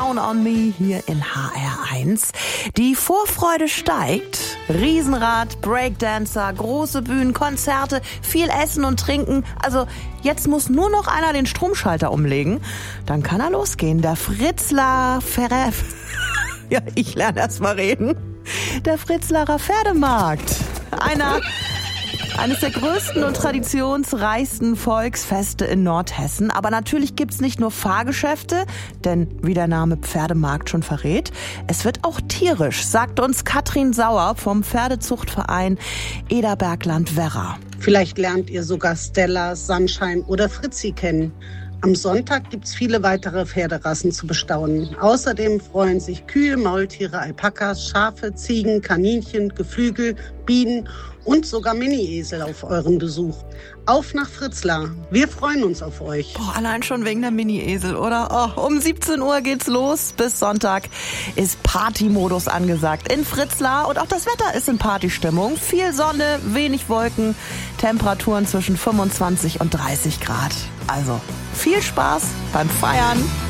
Count on Me hier in HR1. Die Vorfreude steigt. Riesenrad, Breakdancer, große Bühnen, Konzerte, viel Essen und Trinken. Also jetzt muss nur noch einer den Stromschalter umlegen. Dann kann er losgehen. Der Fritzlar ja, ich lerne erst mal reden. Der Fritzlarer Pferdemarkt. Eines der größten und traditionsreichsten Volksfeste in Nordhessen. Aber natürlich gibt's nicht nur Fahrgeschäfte, denn wie der Name Pferdemarkt schon verrät, es wird auch tierisch, sagt uns Katrin Sauer vom Pferdezuchtverein Ederbergland-Werra. Vielleicht lernt ihr sogar Stella, Sunshine oder Fritzi kennen. Am Sonntag gibt's viele weitere Pferderassen zu bestaunen. Außerdem freuen sich Kühe, Maultiere, Alpakas, Schafe, Ziegen, Kaninchen, Geflügel, Bienen und sogar Mini-Esel auf euren Besuch. Auf nach Fritzlar. Wir freuen uns auf euch. Allein schon wegen der Mini-Esel, oder? Um 17 Uhr geht's los. Bis Sonntag ist Partymodus angesagt in Fritzlar. Und auch das Wetter ist in Partystimmung. Viel Sonne, wenig Wolken, Temperaturen zwischen 25 und 30 Grad. Also viel Spaß beim Feiern.